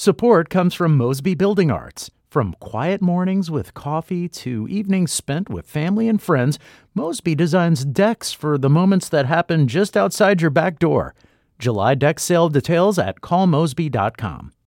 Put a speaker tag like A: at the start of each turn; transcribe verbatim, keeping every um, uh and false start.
A: Support comes from Mosby Building Arts. From quiet mornings with coffee to evenings spent with family and friends, Mosby designs decks for the moments that happen just outside your back door. July deck sale details at call mosby dot com.